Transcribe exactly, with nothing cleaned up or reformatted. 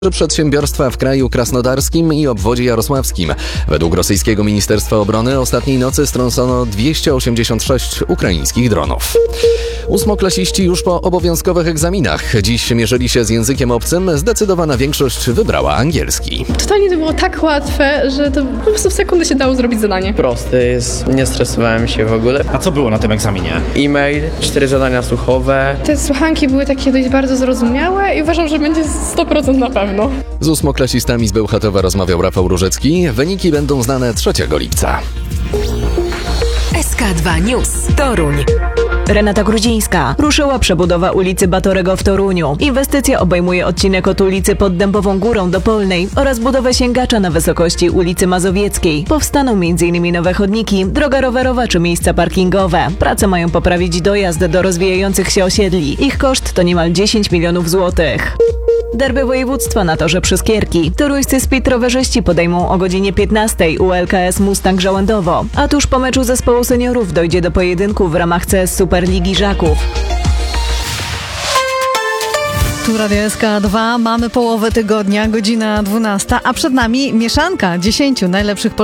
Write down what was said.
Przedsiębiorstwa w kraju krasnodarskim i obwodzie jarosławskim. Według rosyjskiego Ministerstwa Obrony ostatniej nocy strącono dwieście osiemdziesiąt sześć ukraińskich dronów. Ósmoklasiści już po obowiązkowych egzaminach. Dziś mierzyli się z językiem obcym. Zdecydowana większość wybrała angielski. Totalnie to było tak łatwe, że to po prostu w sekundę się dało zrobić zadanie. Prosty jest, nie stresowałem się w ogóle. A co było na tym egzaminie? E-mail, cztery zadania słuchowe. Te słuchanki były takie dość bardzo zrozumiałe i uważam, że będzie sto procent na pewno. Z ósmoklasistami z Bełchatowa rozmawiał Rafał Różecki. Wyniki będą znane trzeciego lipca. S K dwa News. Toruń. Renata Grudzińska. Ruszyła przebudowa ulicy Batorego w Toruniu. Inwestycja obejmuje odcinek od ulicy pod Dębową Górą do Polnej oraz budowę sięgacza na wysokości ulicy Mazowieckiej. Powstaną m.in. nowe chodniki, droga rowerowa czy miejsca parkingowe. Prace mają poprawić dojazd do rozwijających się osiedli. Ich koszt to niemal dziesięć milionów złotych. Derby województwa na torze Przyskierki. Toruńscy speedrowerzyści podejmą o godzinie piętnastej u L K S Mustang Żołędowo. A tuż po meczu zespołu seniorów dojdzie do pojedynku w ramach C S Superligi Żaków. Tu Radio S K dwa, mamy połowę tygodnia, godzina dwunasta, a przed nami mieszanka dziesięciu najlepszych